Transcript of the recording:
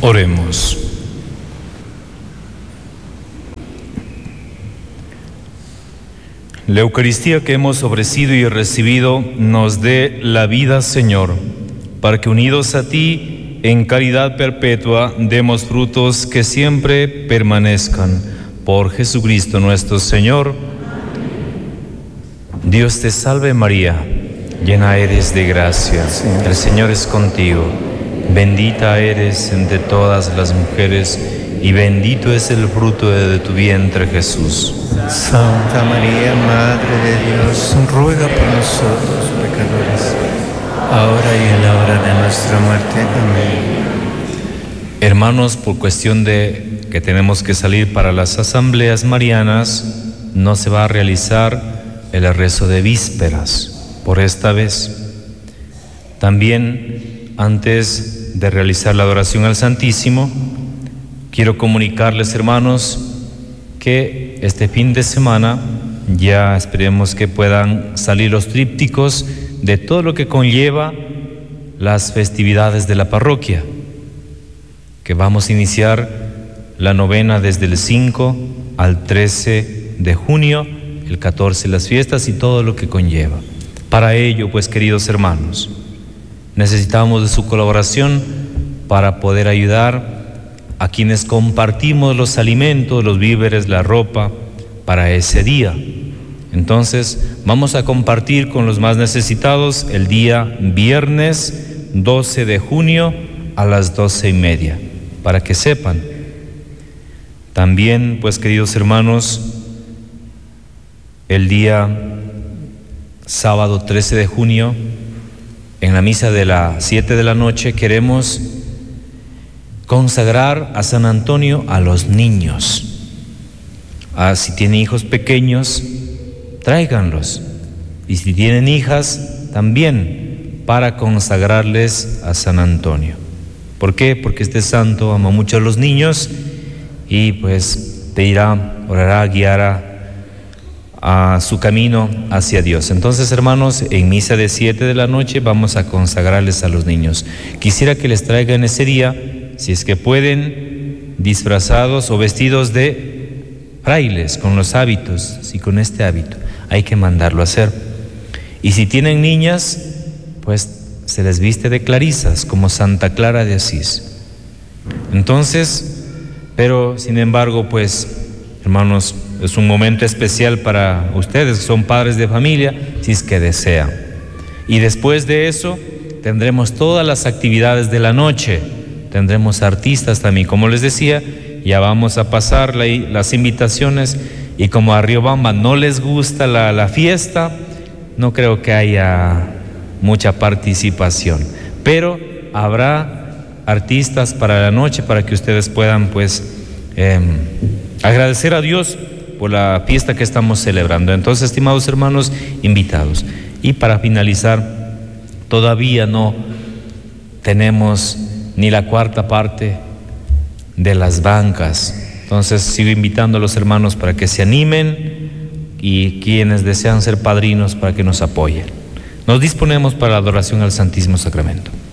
Oremos. La Eucaristía que hemos ofrecido y recibido nos dé la vida, Señor, para que unidos a ti en caridad perpetua demos frutos que siempre permanezcan. Por Jesucristo nuestro Señor. Dios te salve María, llena eres de gracia, el Señor es contigo. Bendita eres entre todas las mujeres y bendito es el fruto de tu vientre, Jesús. Santa María, Madre de Dios, ruega por nosotros pecadores, ahora y en la hora de nuestra muerte. Amén. Hermanos, por cuestión de que tenemos que salir para las asambleas marianas, no se va a realizar el rezo de vísperas por esta vez. También, antes de realizar la adoración al Santísimo, quiero comunicarles, hermanos, que este fin de semana ya esperemos que puedan salir los trípticos de todo lo que conlleva las festividades de la parroquia, que vamos a iniciar la novena desde el 5 al 13 de junio, el 14 las fiestas y todo lo que conlleva. Para ello, pues, queridos hermanos, necesitamos de su colaboración para poder ayudar a quienes compartimos los alimentos, los víveres, la ropa para ese día. Entonces, vamos a compartir con los más necesitados el día viernes 12 de junio a las 12:30, para que sepan. También, pues, queridos hermanos, el día sábado 13 de junio, en la misa de las 7 de la noche, queremos consagrar a San Antonio a los niños. Si tienen hijos pequeños, tráiganlos. Y si tienen hijas, también, para consagrarles a San Antonio. ¿Por qué? Porque este santo ama mucho a los niños y pues te irá, orará, guiará a su camino hacia Dios. Entonces, hermanos, en misa de 7 de la noche vamos a consagrarles a los niños. Quisiera que les traigan ese día, si es que pueden, disfrazados o vestidos de frailes, con los hábitos, si con este hábito, hay que mandarlo a hacer. Y si tienen niñas, pues se les viste de clarisas, como Santa Clara de Asís. Entonces, pero sin embargo, pues, hermanos, es un momento especial para ustedes, que son padres de familia, si es que desean. Y después de eso, tendremos todas las actividades de la noche. Tendremos artistas también, como les decía, ya vamos a pasar las invitaciones, y como a Riobamba no les gusta la fiesta, no creo que haya mucha participación, pero habrá artistas para la noche para que ustedes puedan, pues, agradecer a Dios por la fiesta que estamos celebrando. Entonces, estimados hermanos, invitados. Y para finalizar, todavía no tenemos ni la cuarta parte de las bancas. Entonces, sigo invitando a los hermanos para que se animen y quienes desean ser padrinos para que nos apoyen. Nos disponemos para la adoración al Santísimo Sacramento.